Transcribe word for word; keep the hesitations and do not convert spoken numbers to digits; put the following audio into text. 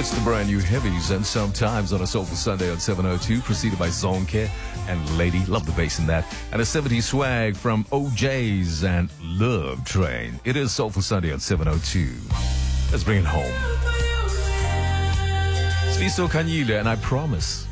It's the brand new Heavies, and sometimes on a Soulful Sunday on seven oh two, preceded by Zonke and Lady. Love the bass in that. And a seventies swag from O J's and Love Train. It is Soulful Sunday on seven oh two. Let's bring it home. It's Liso Kanyile, and I promise